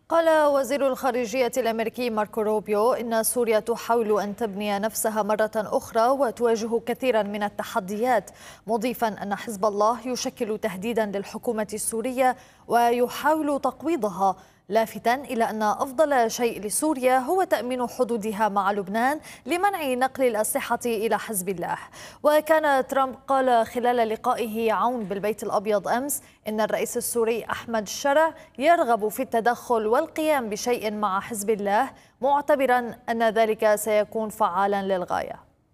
قال وزير الخارجية الأمريكي ماركو روبيو إن سوريا تحاول أن تبني نفسها مرة أخرى وتواجه كثيرا من التحديات، مضيفا أن حزب الله يشكل تهديدا للحكومة السورية ويحاول تقويضها، لافتا إلى أن أفضل شيء لسوريا هو تأمين حدودها مع لبنان لمنع نقل الأسلحة إلى حزب الله. وكان ترامب قال خلال لقائه عون بالبيت الأبيض أمس إن الرئيس السوري أحمد الشرع يرغب في التدخل والقيام بشيء مع حزب الله، معتبرا أن ذلك سيكون فعالا للغاية.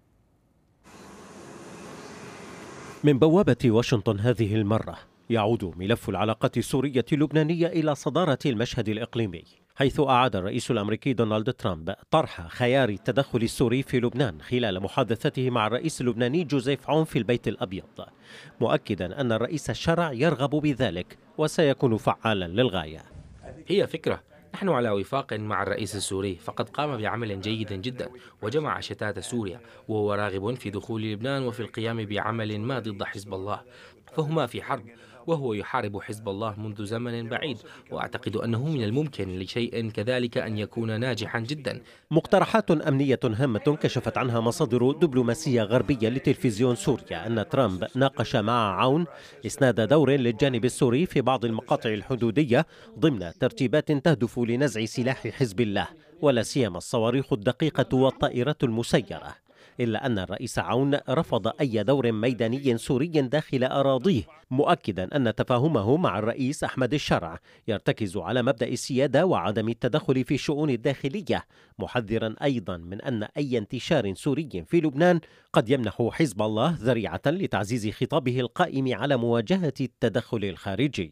من بوابة واشنطن هذه المرة يعود ملف العلاقات السورية اللبنانية إلى صدارة المشهد الإقليمي، حيث أعاد الرئيس الأمريكي دونالد ترامب طرح خيار التدخل السوري في لبنان خلال محادثته مع الرئيس اللبناني جوزيف عون في البيت الأبيض، مؤكدا أن الرئيس الشرع يرغب بذلك وسيكون فعالا للغاية. هي فكرة، نحن على وفاق مع الرئيس السوري، فقد قام بعمل جيد جدا وجمع شتات سوريا، وهو راغب في دخول لبنان وفي القيام بعمل ما ضد حزب الله، فهما في حرب وهو يحارب حزب الله منذ زمن بعيد، وأعتقد أنه من الممكن لشيء كذلك أن يكون ناجحا جدا. مقترحات أمنية هامة كشفت عنها مصادر دبلوماسية غربية لتلفزيون سوريا أن ترامب ناقش مع عون إسناد دور للجانب السوري في بعض المقاطع الحدودية ضمن ترتيبات تهدف لنزع سلاح حزب الله، ولا سيما الصواريخ الدقيقة والطائرات المسيرة، إلا أن الرئيس عون رفض أي دور ميداني سوري داخل أراضيه، مؤكدا أن تفاهمه مع الرئيس أحمد الشرع يرتكز على مبدأ السيادة وعدم التدخل في الشؤون الداخلية، محذرا أيضا من أن أي انتشار سوري في لبنان قد يمنح حزب الله ذريعة لتعزيز خطابه القائم على مواجهة التدخل الخارجي.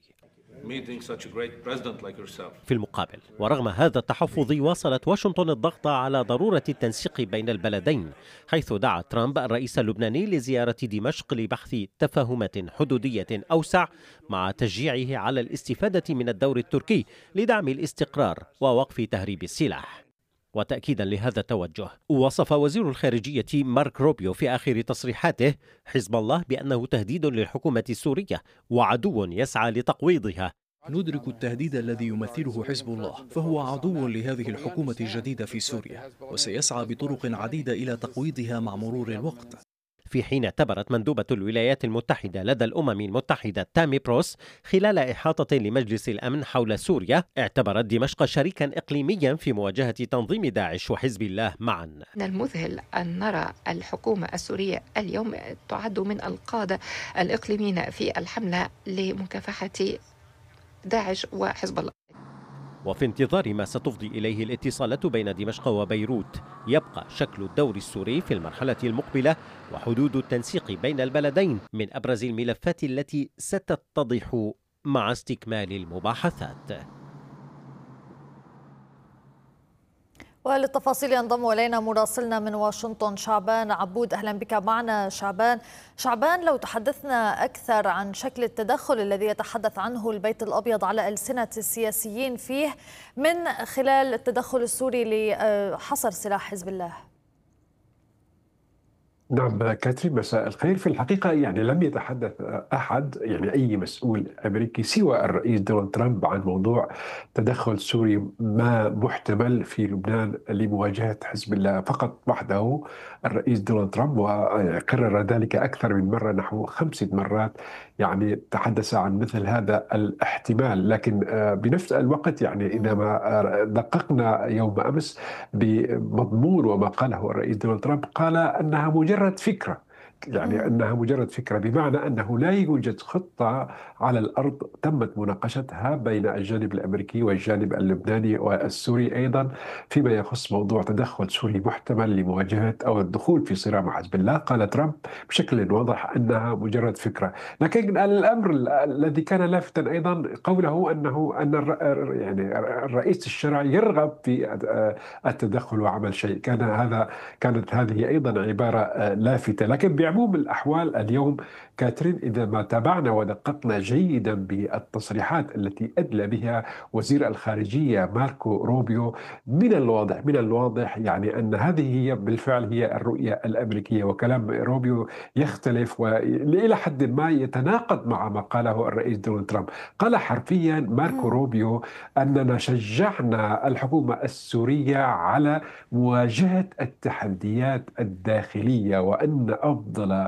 في المقابل، ورغم هذا التحفظ، واصلت واشنطن الضغط على ضرورة التنسيق بين البلدين، حيث دعا ترامب الرئيس اللبناني لزيارة دمشق لبحث تفاهمات حدودية أوسع، مع تشجيعه على الاستفادة من الدور التركي لدعم الاستقرار ووقف تهريب السلاح. وتأكيدا لهذا التوجه، وصف وزير الخارجية مارك روبيو في آخر تصريحاته حزب الله بأنه تهديد للحكومة السورية وعدو يسعى لتقويضها. ندرك التهديد الذي يمثله حزب الله، فهو عدو لهذه الحكومة الجديدة في سوريا، وسيسعى بطرق عديدة إلى تقويضها مع مرور الوقت. في حين اعتبرت مندوبة الولايات المتحدة لدى الأمم المتحدة تامي بروس خلال إحاطة لمجلس الأمن حول سوريا، اعتبرت دمشق شريكا إقليميا في مواجهة تنظيم داعش وحزب الله معا. من المذهل أن نرى الحكومة السورية اليوم تعد من القادة الإقليميين في الحملة لمكافحة داعش وحزب الله. وفي انتظار ما ستفضي إليه الاتصالات بين دمشق وبيروت، يبقى شكل الدور السوري في المرحلة المقبلة وحدود التنسيق بين البلدين من أبرز الملفات التي ستتضح مع استكمال المباحثات. وللتفاصيل ينضم إلينا مراسلنا من واشنطن شعبان عبود. أهلا بك معنا شعبان، لو تحدثنا أكثر عن شكل التدخل الذي يتحدث عنه البيت الأبيض على ألسنة السياسيين فيه من خلال التدخل السوري لحصر سلاح حزب الله. نعم كاترين، مساء الخير. في الحقيقة يعني لم يتحدث أحد، يعني أي مسؤول أمريكي سوى الرئيس دونالد ترامب عن موضوع تدخل سوري ما محتمل في لبنان لمواجهة حزب الله فقط وحده. الرئيس دونالد ترامب وقرر ذلك أكثر من مرة، نحو 5 مرات، يعني تحدث عن مثل هذا الاحتمال. لكن بنفس الوقت يعني إذا ما دققنا يوم أمس بمضمون وما قاله الرئيس دونالد ترامب، قال أنها مجرد فكرة، يعني أنها مجرد فكرة، بمعنى أنه لا يوجد خطة على الأرض تمت مناقشتها بين الجانب الأمريكي والجانب اللبناني والسوري أيضا فيما يخص موضوع تدخل سوري محتمل لمواجهة أو الدخول في صراع مع حزب الله. قال ترامب بشكل واضح أنها مجرد فكرة. لكن الأمر الذي كان لافتا أيضا قوله أن يعني الرئيس الشرعي يرغب في التدخل وعمل شيء. كانت هذه أيضا عبارة لافتة. لكن عموم الأحوال اليوم كاترين، إذا ما تابعنا ودققنا جيدا بالتصريحات التي أدلى بها وزير الخارجية ماركو روبيو، من الواضح يعني أن هذه هي بالفعل هي الرؤية الأمريكية. وكلام روبيو يختلف وإلى حد ما يتناقض مع ما قاله الرئيس دونالد ترامب. قال حرفيا ماركو روبيو أننا شجعنا الحكومة السورية على مواجهة التحديات الداخلية، وأن أفضل